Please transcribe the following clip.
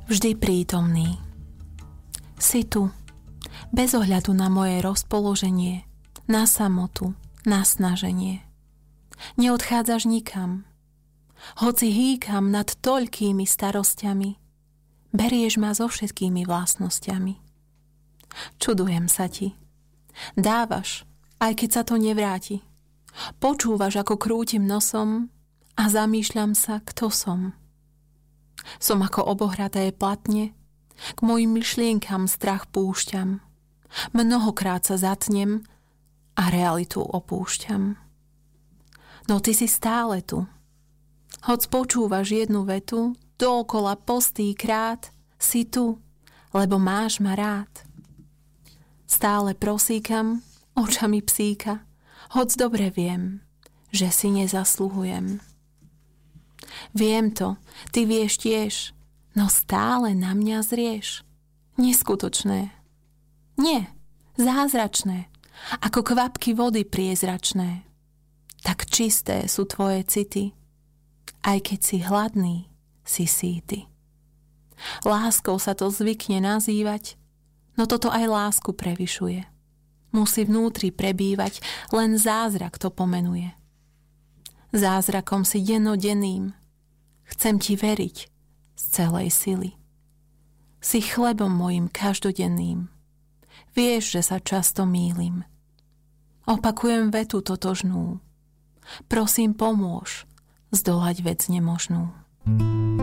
vždy prítomný. Si tu, bez ohľadu na moje rozpoloženie, na samotu, na snaženie. Neodchádzaš nikam. Hoci hýkam nad toľkými starosťami, berieš ma so všetkými vlastnosťami. Čudujem sa ti. Dávaš, aj keď sa to nevráti. Počúvaš, ako krútim nosom a zamýšľam sa, kto som. Som ako obohraté platne, k mojim myšlienkam strach púšťam. Mnohokrát sa zatnem a realitu opúšťam. No ty si stále tu. Hoď počúvaš jednu vetu, dookola postýkrát si tu, lebo máš ma rád. Stále prosíkam očami psíka, hoď dobre viem, že si nezasluhujem. Viem to, ty vieš tiež, no stále na mňa zrieš. Neskutočné. Nie, zázračné, ako kvapky vody priezračné. Tak čisté sú tvoje city, aj keď si hladný, si síty. Láskou sa to zvykne nazývať, no toto aj lásku prevyšuje. Musí vnútri prebývať, len zázrak to pomenuje. Zázrakom si dennodenným, chcem ti veriť z celej sily. Si chlebom mojim každodenným, vieš, že sa často mýlim. Opakujem vetu totožnú, prosím pomôž zdolať vec nemožnú.